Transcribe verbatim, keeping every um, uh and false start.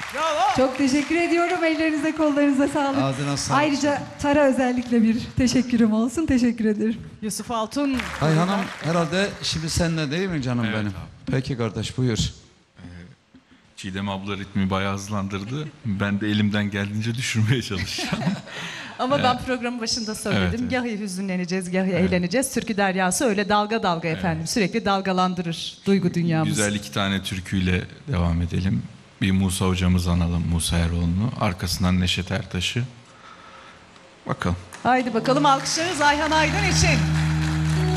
Bravo. Çok teşekkür ediyorum. Ellerinize kollarınıza sağlık. Ağzına sağlık. Ayrıca Tara özellikle bir teşekkürüm olsun. Teşekkür ederim. Yusuf Altun. Ayhan'ım herhalde şimdi seninle değil mi canım Evet benim? abi. Peki kardeş buyur. Çiğdem abla ritmi bayağı hızlandırdı. Ben de elimden geldiğince düşürmeye çalışacağım. Ama ben programın başında söyledim. Evet, evet. Gahı hüzünleneceğiz, gahı eğleneceğiz. Türkü deryası öyle dalga dalga efendim. Sürekli dalgalandırır duygu dünyamızı. Güzel iki tane türküyle devam edelim. Bir Musa hocamızı analım, Musa Eroğlu'nu. Arkasından Neşet Ertaş'ı. Bakalım. Haydi bakalım alkışlarız Ayhan Aydın için.